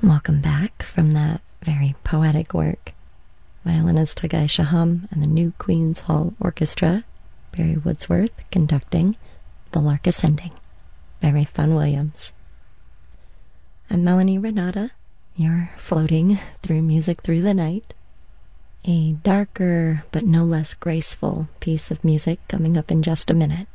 Welcome back from that very poetic work. Violinist Tagai Shaham and the New Queen's Hall Orchestra, Barry Woodsworth conducting The Lark Ascending by Ralph Vaughan Williams. I'm Melanie Renata. You're floating through music through the night. A darker but no less graceful piece of music coming up in just a minute.